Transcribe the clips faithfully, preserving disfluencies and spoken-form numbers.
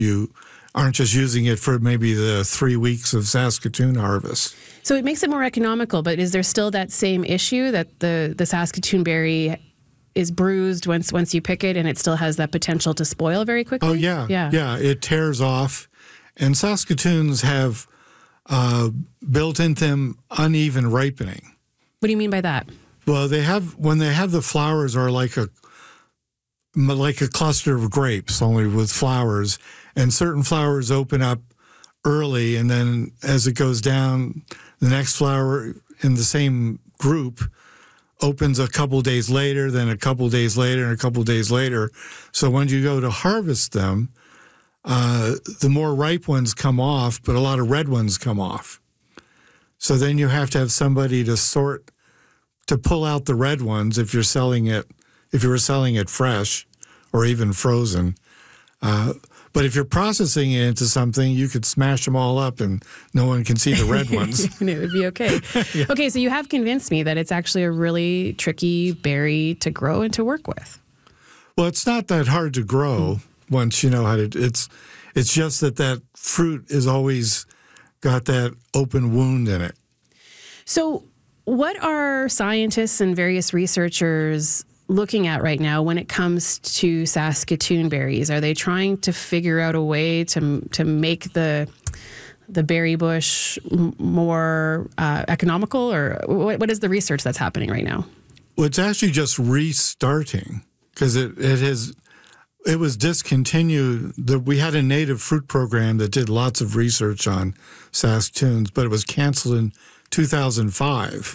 You aren't just using it for maybe the three weeks of Saskatoon harvest. So it makes it more economical, but is there still that same issue that the, the Saskatoon berry is bruised once once you pick it and it still has that potential to spoil very quickly? Oh, yeah. Yeah. Yeah, it tears off. And Saskatoons have uh, built into them uneven ripening. What do you mean by that? Well, they have, when they have the flowers are like a, like a cluster of grapes, only with flowers. And certain flowers open up early, and then as it goes down, the next flower in the same group opens a couple days later, then a couple days later, and a couple days later. So when you go to harvest them, uh, the more ripe ones come off, but a lot of red ones come off. So then you have to have somebody to sort, to pull out the red ones if you're selling it, if you were selling it fresh or even frozen. Uh, But if you're processing it into something, you could smash them all up and no one can see the red ones. And it would be okay. Yeah. Okay, so you have convinced me that it's actually a really tricky berry to grow and to work with. Well, it's not that hard to grow mm. once you know how to. It's it's just that that fruit is always got that open wound in it. So what are scientists and various researchers looking at right now when it comes to Saskatoon berries? Are they trying to figure out a way to to make the the berry bush m- more uh, economical, or what, what is the research that's happening right now? Well, it's actually just restarting because it, it has it was discontinued. The, we had a native fruit program that did lots of research on Saskatoons, but it was canceled in two thousand five,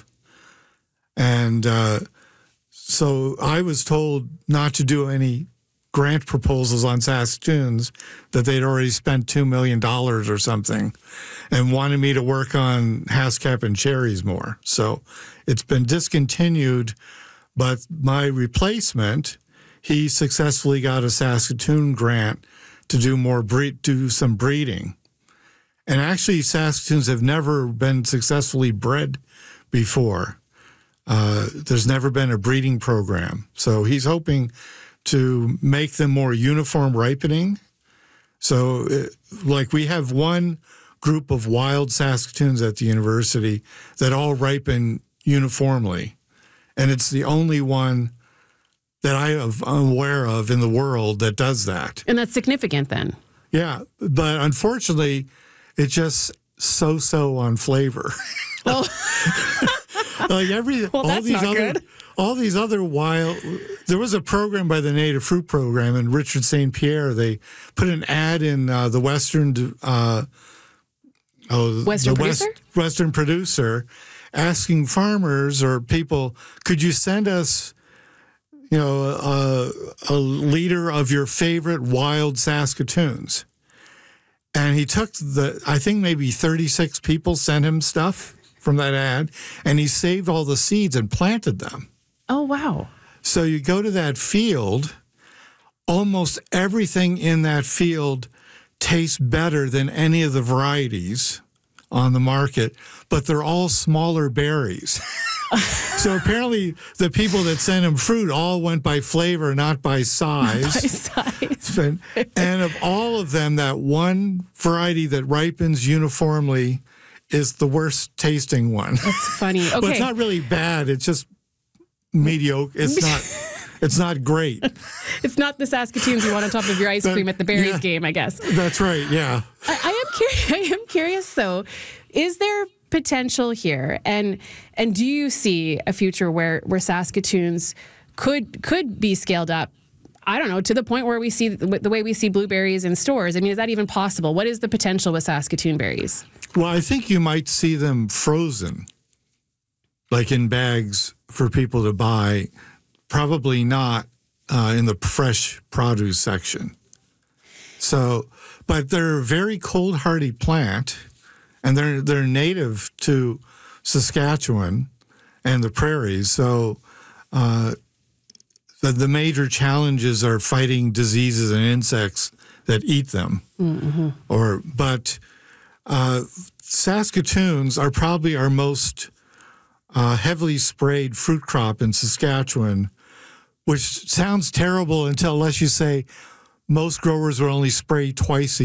and uh, so I was told not to do any grant proposals on Saskatoons, that they'd already spent two million dollars or something, and wanted me to work on Haskap and cherries more. So it's been discontinued, but my replacement, he successfully got a Saskatoon grant to do more breed, do some breeding. And actually, Saskatoons have never been successfully bred before. Uh, there's never been a breeding program. So he's hoping to make them more uniform ripening. So, it, like, we have one group of wild Saskatoons at the university that all ripen uniformly. And it's the only one that I am aware of in the world that does that. And that's significant then. Yeah. But unfortunately, it's just so-so on flavor. Oh. Like every, well, all that's these not other, good. all these other wild. There was a program by the Native Fruit Program in Richard Saint Pierre. They put an ad in uh, the Western, uh, oh, Western the Producer, West, Western Producer, asking farmers or people, could you send us, you know, a, a liter of your favorite wild Saskatoons? And he took the, I think maybe thirty-six people sent him stuff from that ad, and he saved all the seeds and planted them. Oh, wow. So you go to that field, almost everything in that field tastes better than any of the varieties on the market, but they're all smaller berries. So apparently the people that sent him fruit all went by flavor, not by size. By size. And, and of all of them, that one variety that ripens uniformly is the worst tasting one. That's funny. Okay. Well, it's not really bad. It's just mediocre. It's not. It's not great. It's not the Saskatoons you want on top of your ice cream at the berries yeah, game, I guess. That's right. Yeah. I, I am curious. I am curious, though. Is there potential here, and and do you see a future where where Saskatoons could could be scaled up? I don't know, to the point where we see the, the way we see blueberries in stores. I mean, is that even possible? What is the potential with Saskatoon berries? Well, I think you might see them frozen, like in bags for people to buy. Probably not uh, in the fresh produce section. So, but they're a very cold hardy plant, and they're they're native to Saskatchewan and the prairies. So, uh, the, the major challenges are fighting diseases and insects that eat them. Mm-hmm. Or, but uh, Saskatoons are probably our most uh, heavily sprayed fruit crop in Saskatchewan, which sounds terrible until unless you say, most growers will only spray twice a